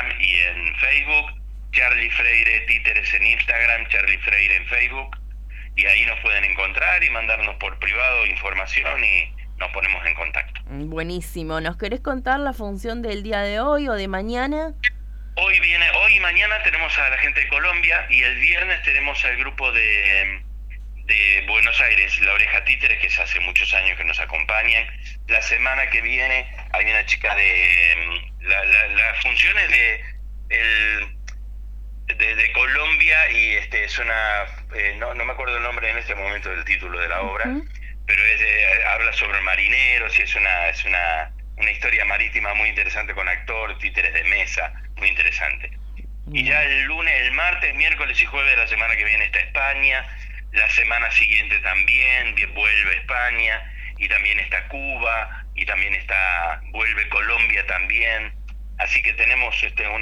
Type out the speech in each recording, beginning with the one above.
Instagram y en Facebook. Charlie Freire Títeres en Instagram, Charlie Freire en Facebook. Y ahí nos pueden encontrar y mandarnos por privado información y nos ponemos en contacto. Buenísimo. ¿Nos querés contar la función del día de hoy o de mañana? Hoy y mañana tenemos a la gente de Colombia y el viernes tenemos al grupo de Buenos Aires, La Oreja Títeres, que es hace muchos años que nos acompañan. La semana que viene hay una chica de las funciones de Colombia y es una no me acuerdo el nombre en este momento del título de la obra, pero habla sobre marineros y es una historia marítima muy interesante con actor, títeres de mesa, muy interesante. Y ya el lunes, el martes, miércoles y jueves de la semana que viene está España, la semana siguiente también vuelve España y también está Cuba y también vuelve Colombia también, así que tenemos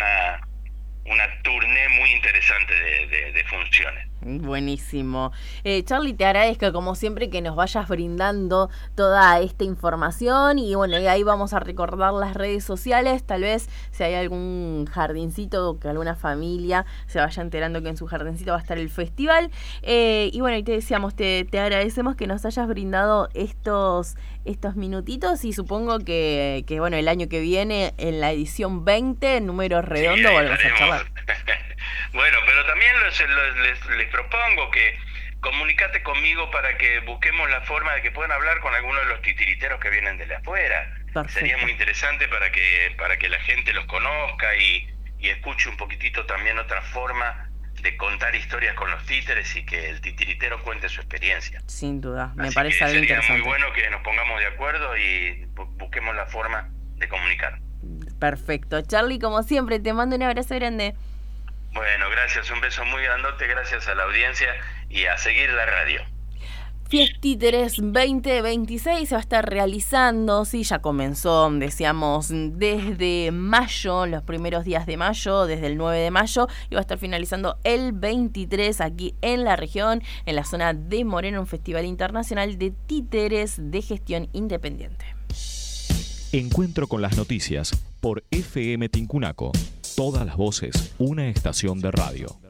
una tournée muy interesante de funciones. Buenísimo. Charlie, te agradezco como siempre que nos vayas brindando toda esta información y bueno, y ahí vamos a recordar las redes sociales, tal vez si hay algún jardincito que alguna familia se vaya enterando que en su jardincito va a estar el festival. Y bueno, y te decíamos, te agradecemos que nos hayas brindado estos minutitos y supongo que bueno, el año que viene en la edición 20, número redondo, sí, volvemos a charlar. Bueno, pero también les propongo que comunicate conmigo para que busquemos la forma de que puedan hablar con algunos de los titiriteros que vienen de afuera. Perfecto. Sería muy interesante para que la gente los conozca y escuche un poquitito también otra forma de contar historias con los títeres y que el titiritero cuente su experiencia. Sin duda, me Así parece que algo sería interesante. muy bueno que nos pongamos de acuerdo y busquemos la forma de comunicar. Perfecto. Charlie, como siempre, te mando un abrazo grande. Bueno, gracias, un beso muy grandote, gracias a la audiencia y a seguir la radio. Fiestíteres 2026 se va a estar realizando, sí, ya comenzó, decíamos, desde mayo, los primeros días de mayo, desde el 9 de mayo, y va a estar finalizando el 23 aquí en la región, en la zona de Moreno, un festival internacional de títeres de gestión independiente. Encuentro con las noticias por FM Tincunaco. Todas las voces, una estación de radio.